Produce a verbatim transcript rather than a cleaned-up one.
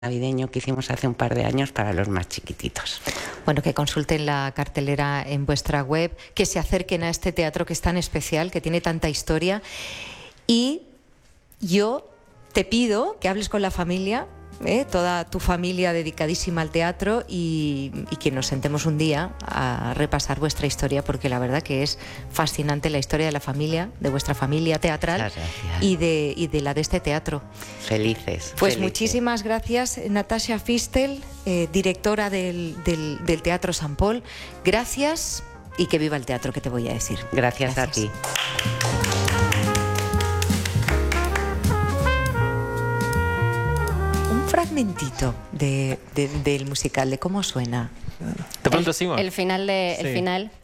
navideño que hicimos hace un par de años para los más chiquititos. Bueno, que consulten la cartelera en vuestra web, que se acerquen a este teatro que es tan especial, que tiene tanta historia. Y yo te pido que hables con la familia, ¿eh? Toda tu familia dedicadísima al teatro, y, y que nos sentemos un día a repasar vuestra historia, porque la verdad que es fascinante la historia de la familia, de vuestra familia teatral y de, y de la de este teatro. Felices. Pues felices. Muchísimas gracias, Natasha Fistel, eh, directora del, del, del Teatro Sant Pol. Gracias y que viva el teatro, que te voy a decir. Gracias, gracias. a ti. Un fragmentito de, de, del musical, de cómo suena. ¿De pronto, Simón? El final de, sí. el final